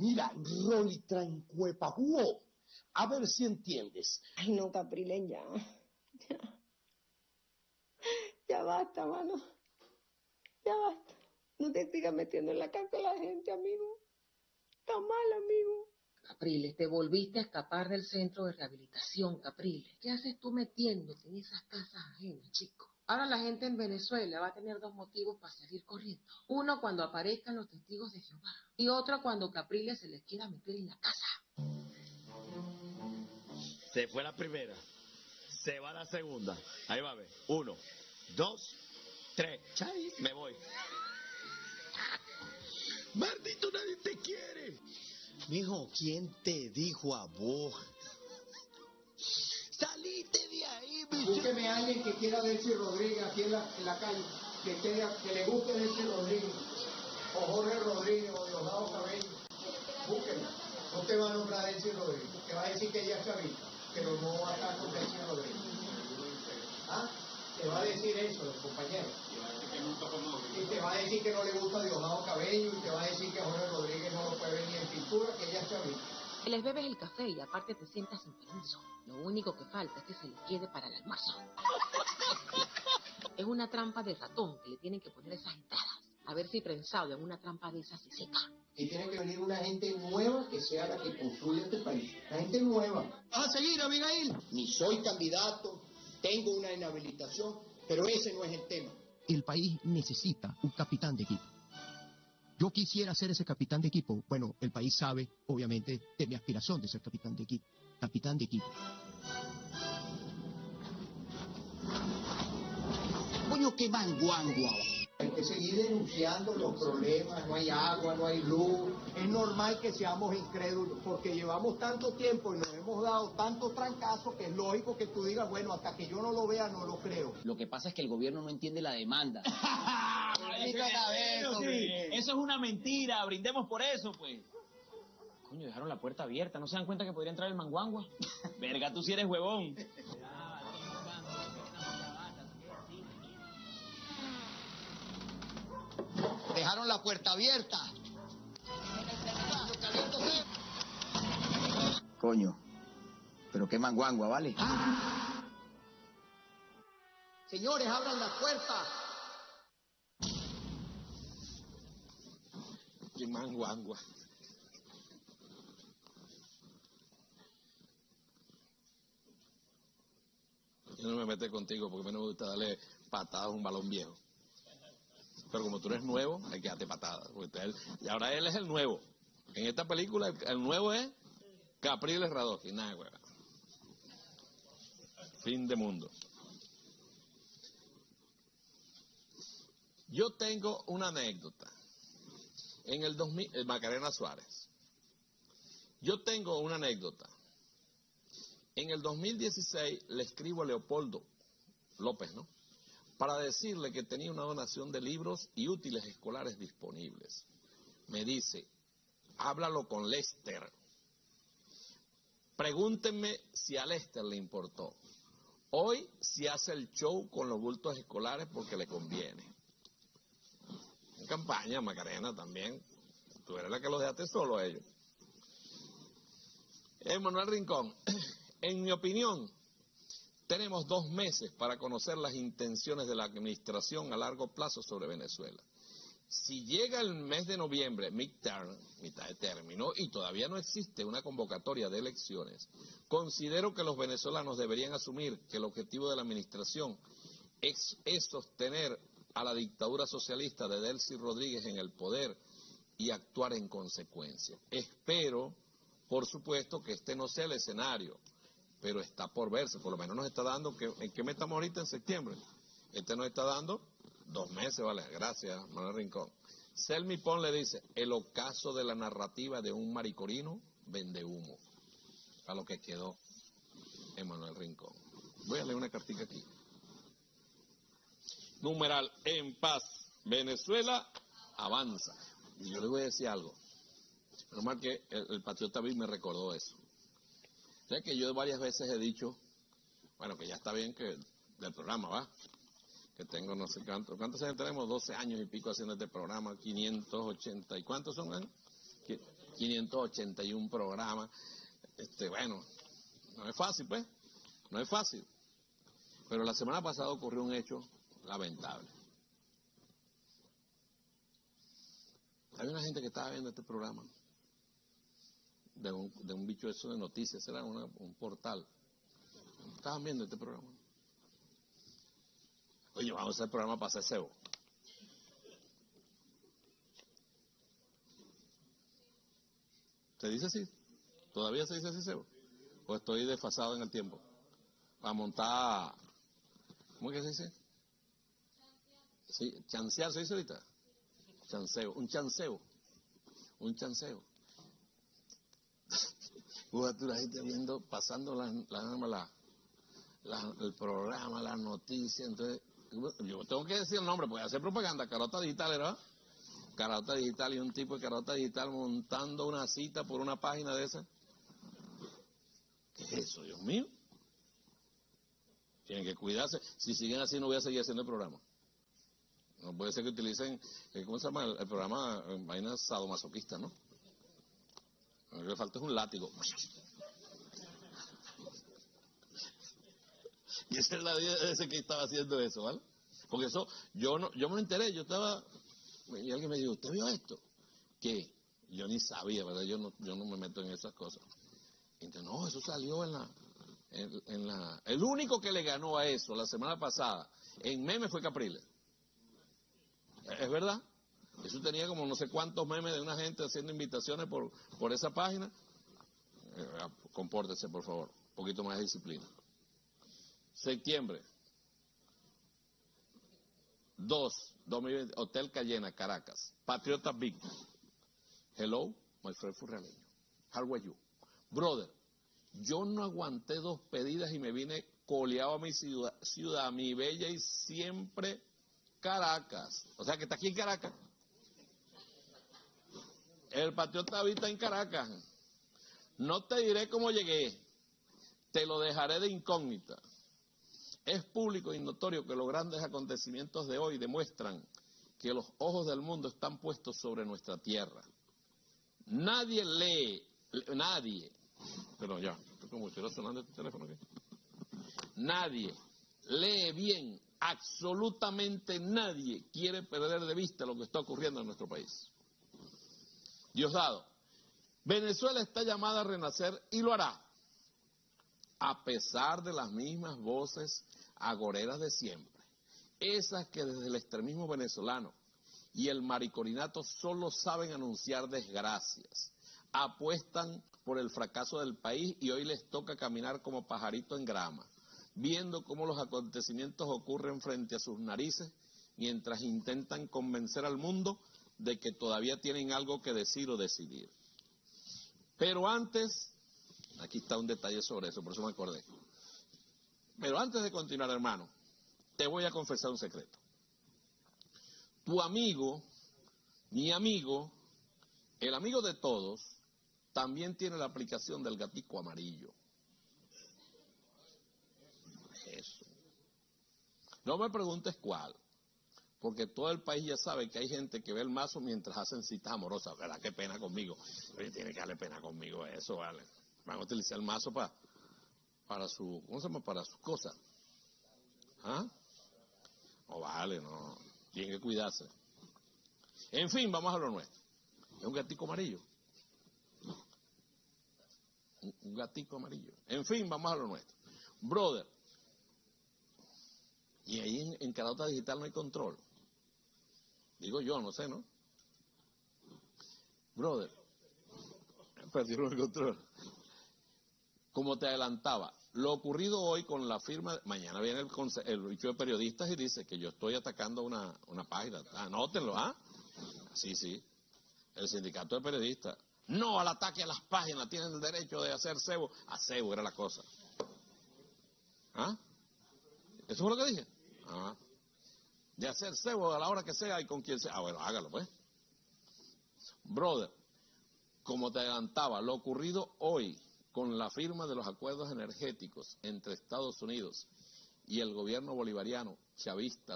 Mira, Rolly trancuepajúo. A ver si entiendes. Ay, no, Capriles, ya. Ya basta, mano. Ya basta. No te sigas metiendo en la casa de la gente, amigo. Está mal, amigo. Capriles, te volviste a escapar del centro de rehabilitación, Capriles. ¿Qué haces tú metiéndote en esas casas ajenas, chico? Ahora la gente en Venezuela va a tener dos motivos para salir corriendo. Uno, cuando aparezcan los testigos de Jehová. Y otro, cuando Capriles se les quiera meter en la casa. Se fue la primera. Se va la segunda. Ahí va a ver. 1, 2, 3. Chai, me voy. Maldito, nadie te quiere. Mijo, ¿quién te dijo a vos? Salite de ahí, bicho. Búsqueme a alguien que quiera Delcy Rodríguez aquí en la calle, que le guste Delcy Rodríguez, o Jorge Rodríguez, o Diosdado Cabello. Búsqueme. No te va a nombrar Delcy Rodríguez. Te va a decir que ella es chavista, pero no va a estar con Delcy Rodríguez. ¿Ah? Te va a decir eso, el compañero. Y te va a decir que no le gusta Diosdado Cabello, y te va a decir que Jorge Rodríguez no lo puede ver ni en pintura, que ella es chavista. Les bebes el café y aparte te sientas sin permiso. Lo único que falta es que se les quede para el almuerzo. Es una trampa de ratón que le tienen que poner esas entradas. A ver si prensado en una trampa de esas se seca. Y tiene que venir una gente nueva que sea la que construya este país. La gente nueva. ¿Vas a seguir, Abigail? Ni soy candidato, tengo una inhabilitación, pero ese no es el tema. El país necesita un capitán de equipo. Yo quisiera ser ese capitán de equipo. Bueno, el país sabe, obviamente, de mi aspiración de ser capitán de equipo. Capitán de equipo. Coño, qué manguangua. Hay que seguir denunciando los problemas, no hay agua, no hay luz. Es normal que seamos incrédulos, porque llevamos tanto tiempo y nos hemos dado tantos trancazos que es lógico que tú digas, bueno, hasta que yo no lo vea, no lo creo. Lo que pasa es que el gobierno no entiende la demanda. Eso es una mentira, brindemos por eso, pues. Coño, dejaron la puerta abierta, ¿no se dan cuenta que podría entrar el manguangua? Verga, tú sí eres huevón. Dejaron la puerta abierta. Coño, pero qué manguangua, ¿vale? Señores, abran la puerta. Qué manguangua. Yo no me meto contigo porque a mí no me gusta darle patadas a un balón viejo. Pero como tú eres nuevo, hay que darte patadas. Y ahora él es el nuevo. En esta película, el nuevo es Capriles Radosky. Nada, güey. Fin de mundo. Yo tengo una anécdota. En el 2000, Macarena Suárez. Yo tengo una anécdota. En el 2016 le escribo a Leopoldo López, ¿no?, para decirle que tenía una donación de libros y útiles escolares disponibles. Me dice, háblalo con Lester. Pregúntenme si a Lester le importó. Hoy sí hace el show con los bultos escolares porque le conviene. En campaña, Macarena, también. Tú eres la que los dejaste solo a ellos. Manuel Rincón, en mi opinión, tenemos 2 meses para conocer las intenciones de la administración a largo plazo sobre Venezuela. Si llega el mes de noviembre, midterm, mitad de término, y todavía no existe una convocatoria de elecciones, considero que los venezolanos deberían asumir que el objetivo de la administración es sostener a la dictadura socialista de Delcy Rodríguez en el poder y actuar en consecuencia. Espero, por supuesto, que este no sea el escenario, pero está por verse. Por lo menos nos está dando, ¿en qué mes estamos ahorita? En septiembre. Este nos está dando 2 meses, ¿vale? Gracias, Manuel Rincón. Selmi Pon le dice, el ocaso de la narrativa de un maricorino vende humo. A lo que quedó Manuel Rincón. Voy a leer una cartica aquí. Numeral, en paz, Venezuela avanza. Y yo le voy a decir algo. Normal que el patriota Bill me recordó eso. O sea que yo varias veces he dicho, bueno, que ya está bien que del programa, ¿va? Que tengo no sé cuántos años tenemos, 12 años y pico haciendo este programa, 580, ¿y cuántos son años? 581 programas. Bueno, no es fácil, pues. No es fácil. Pero la semana pasada ocurrió un hecho lamentable. Hay una gente que estaba viendo este programa de un bicho eso de noticias, era un portal. Estaban viendo este programa. Oye, vamos a hacer el programa para hacer cebo. ¿Se dice así? ¿Todavía se dice así cebo? ¿O estoy desfasado en el tiempo? Para montar, ¿cómo es que se dice? Sí, chancear, ¿se dice ahorita? Chanceo, un chanceo. La gente viendo, pasando el programa, las noticias, entonces, yo tengo que decir el nombre, porque hacer propaganda, Carota Digital, ¿verdad? Carota Digital, y un tipo de Carota Digital montando una cita por una página de esa. ¿Qué es eso, Dios mío? Tienen que cuidarse. Si siguen así, no voy a seguir haciendo el programa. No puede ser que utilicen, ¿cómo se llama? El programa, vainas sadomasoquistas, ¿no? Lo que le falta es un látigo. Y esa es la vida de ese que estaba haciendo eso, ¿vale? Porque eso, yo me lo enteré, yo estaba, y alguien me dijo, ¿usted vio esto? ¿Qué? Yo ni sabía, ¿verdad? Yo no me meto en esas cosas. Entonces, no, eso salió el único que le ganó a eso la semana pasada, en memes, fue Capriles. ¿Es verdad? Eso tenía como no sé cuántos memes de una gente haciendo invitaciones por esa página. Compórtese, por favor, un poquito más de disciplina. Septiembre 2020, Hotel Cayena, Caracas. Patriota Big. Hello, my friend Furraleño. How are you? Brother, yo no aguanté 2 pedidas y me vine coleado a mi ciudad, mi bella y siempre Caracas. O sea que está aquí en Caracas. El Patriota habita en Caracas. No te diré cómo llegué. Te lo dejaré de incógnita. Es público y notorio que los grandes acontecimientos de hoy demuestran que los ojos del mundo están puestos sobre nuestra tierra. Nadie, pero ya, como estoy sonando este teléfono aquí. Nadie lee bien, absolutamente nadie quiere perder de vista lo que está ocurriendo en nuestro país. Diosdado, Venezuela está llamada a renacer y lo hará, a pesar de las mismas voces agoreras de siempre, esas que desde el extremismo venezolano y el maricorinato solo saben anunciar desgracias, apuestan por el fracaso del país y hoy les toca caminar como pajarito en grama, viendo cómo los acontecimientos ocurren frente a sus narices mientras intentan convencer al mundo de que todavía tienen algo que decir o decidir. Pero antes, aquí está un detalle sobre eso, por eso me acordé. Pero antes de continuar, hermano, te voy a confesar un secreto. Tu amigo, mi amigo, el amigo de todos, también tiene la aplicación del gatico amarillo. Eso. No me preguntes cuál, porque todo el país ya sabe que hay gente que ve el mazo mientras hacen citas amorosas. ¿Verdad? Qué pena conmigo. Oye, tiene que darle pena conmigo eso, vale. Van a utilizar el mazo para su, ¿cómo se llama? Para sus cosas. ¿Ah? No vale, no. Tienen que cuidarse. En fin, vamos a lo nuestro. Es un gatico amarillo. Un gatico amarillo. En fin, vamos a lo nuestro. Brother, y ahí en Carota Digital no hay control. Digo yo, no sé, ¿no? Brother, perdieron el control. Como te adelantaba, lo ocurrido hoy con la firma, mañana viene el bicho de periodistas y dice que yo estoy atacando una página. Anótenlo, ¿ah? Sí. El sindicato de periodistas. No al ataque a las páginas, tienen el derecho de hacer cebo. A cebo era la cosa. ¿Ah? ¿Eso fue lo que dije? Ah. De hacer cebo a la hora que sea y con quien sea. Ah, bueno, hágalo, pues. Brother, como te adelantaba, lo ocurrido hoy con la firma de los acuerdos energéticos entre Estados Unidos y el gobierno bolivariano chavista